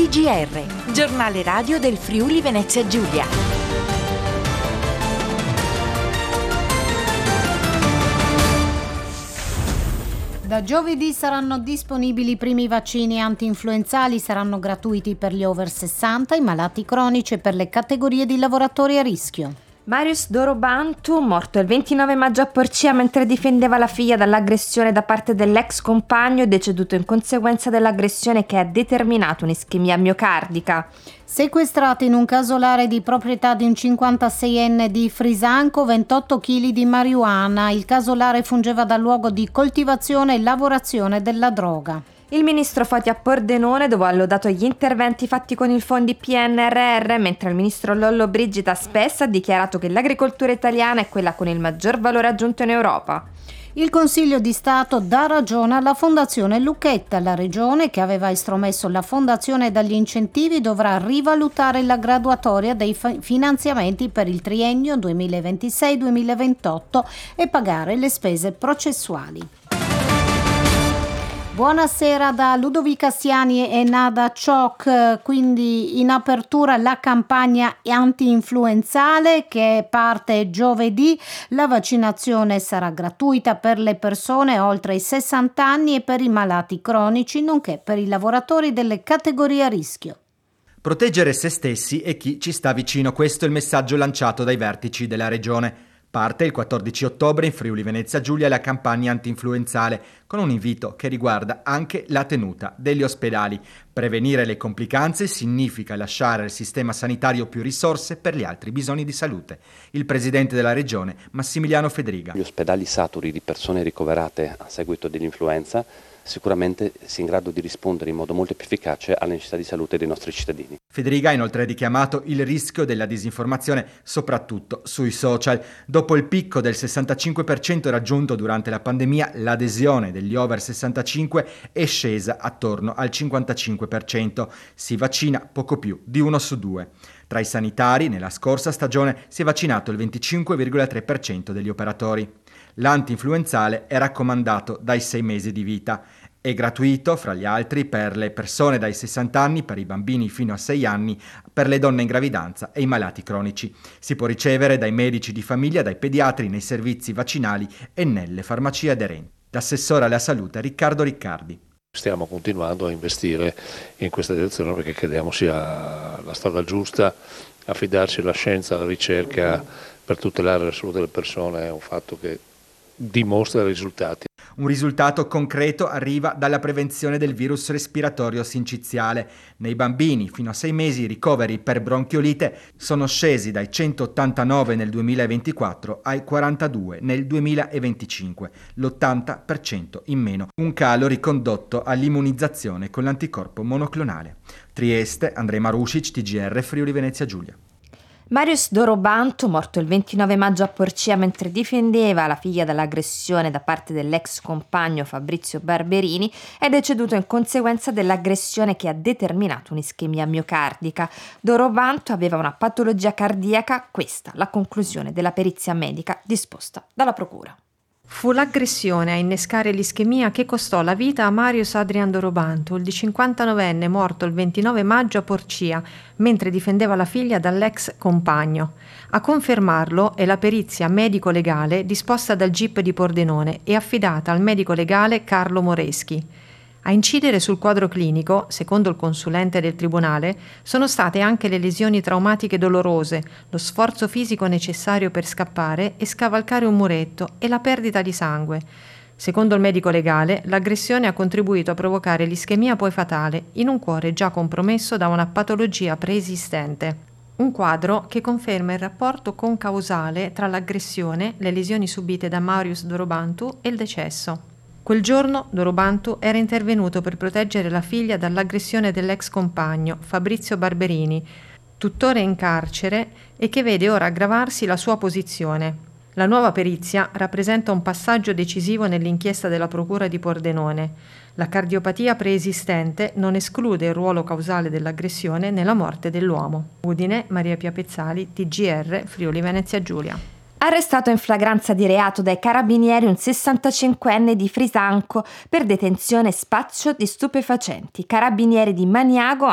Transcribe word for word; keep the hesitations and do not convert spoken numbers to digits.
T G R, giornale radio del Friuli Venezia Giulia. Da giovedì saranno disponibili i primi vaccini anti-influenzali, saranno gratuiti per gli over sessanta, i malati cronici e per le categorie di lavoratori a rischio. Marius Dorobantu, morto il ventinove maggio a Porcia mentre difendeva la figlia dall'aggressione da parte dell'ex compagno, è deceduto in conseguenza dell'aggressione che ha determinato un'ischemia miocardica. Sequestrato in un casolare di proprietà di un cinquantaseienne di Frisanco ventotto chili di marijuana. Il casolare fungeva da luogo di coltivazione e lavorazione della droga. Il ministro Foti a Pordenone, dove ha lodato gli interventi fatti con i fondi P N R R, mentre il ministro Lollobrigida Spessa ha dichiarato che l'agricoltura italiana è quella con il maggior valore aggiunto in Europa. Il Consiglio di Stato dà ragione alla Fondazione Lucchetta. La Regione, che aveva estromesso la Fondazione dagli incentivi, dovrà rivalutare la graduatoria dei finanziamenti per il triennio duemilaventisei duemilaventotto e pagare le spese processuali. Buonasera da Ludovica Stiani e Nada Ciocc. Quindi in apertura la campagna anti-influenzale che parte giovedì. La vaccinazione sarà gratuita per le persone oltre i sessanta anni e per i malati cronici, nonché per i lavoratori delle categorie a rischio. Proteggere se stessi e chi ci sta vicino, questo è il messaggio lanciato dai vertici della regione. Parte il quattordici ottobre in Friuli Venezia Giulia la campagna anti-influenzale, con un invito che riguarda anche la tenuta degli ospedali. Prevenire le complicanze significa lasciare al sistema sanitario più risorse per gli altri bisogni di salute. Il presidente della regione, Massimiliano Federiga. Gli ospedali saturi di persone ricoverate a seguito dell'influenza sicuramente si è in grado di rispondere in modo molto più efficace alle necessità di salute dei nostri cittadini. Federiga ha inoltre richiamato il rischio della disinformazione, soprattutto sui social. Dopo il picco del sessantacinque per cento raggiunto durante la pandemia, l'adesione degli over sessantacinque è scesa attorno al cinquantacinque per cento. Si vaccina poco più di uno su due. Tra i sanitari, nella scorsa stagione si è vaccinato il venticinque virgola tre per cento degli operatori. L'anti-influenzale è raccomandato dai sei mesi di vita. È gratuito, fra gli altri, per le persone dai sessanta anni, per i bambini fino a sei anni, per le donne in gravidanza e i malati cronici. Si può ricevere dai medici di famiglia, dai pediatri, nei servizi vaccinali e nelle farmacie aderenti. L'assessore alla salute Riccardo Riccardi. Stiamo continuando a investire in questa direzione perché crediamo sia la strada giusta. Affidarci alla scienza, alla ricerca per tutelare la salute delle persone è un fatto che dimostra risultati. Un risultato concreto arriva dalla prevenzione del virus respiratorio sinciziale. Nei bambini fino a sei mesi i ricoveri per bronchiolite sono scesi dai centottantanove nel duemilaventiquattro ai quarantadue nel duemilaventicinque, l'ottanta per cento in meno, un calo ricondotto all'immunizzazione con l'anticorpo monoclonale. Trieste, Andrej Marušić, T G R, Friuli Venezia Giulia. Marius Dorobantu, morto il ventinove maggio a Porcia mentre difendeva la figlia dall'aggressione da parte dell'ex compagno Fabrizio Barberini, è deceduto in conseguenza dell'aggressione che ha determinato un'ischemia miocardica. Dorobantu aveva una patologia cardiaca, questa la conclusione della perizia medica disposta dalla procura. Fu l'aggressione a innescare l'ischemia che costò la vita a Marius Adrian Dorobantu, il cinquantanovenne morto il ventinove maggio a Porcia, mentre difendeva la figlia dall'ex compagno. A confermarlo è la perizia medico-legale disposta dal G I P di Pordenone e affidata al medico legale Carlo Moreschi. A incidere sul quadro clinico, secondo il consulente del tribunale, sono state anche le lesioni traumatiche dolorose, lo sforzo fisico necessario per scappare e scavalcare un muretto e la perdita di sangue. Secondo il medico legale, l'aggressione ha contribuito a provocare l'ischemia poi fatale in un cuore già compromesso da una patologia preesistente. Un quadro che conferma il rapporto concausale tra l'aggressione, le lesioni subite da Marius Dorobantu e il decesso. Quel giorno Dorobantu era intervenuto per proteggere la figlia dall'aggressione dell'ex compagno, Fabrizio Barberini, tuttora in carcere e che vede ora aggravarsi la sua posizione. La nuova perizia rappresenta un passaggio decisivo nell'inchiesta della Procura di Pordenone. La cardiopatia preesistente non esclude il ruolo causale dell'aggressione nella morte dell'uomo. Udine, Maria Pia Pezzali, T G R, Friuli Venezia Giulia. Arrestato in flagranza di reato dai carabinieri un sessantacinquenne di Frisanco per detenzione e spaccio di stupefacenti. Carabinieri di Maniago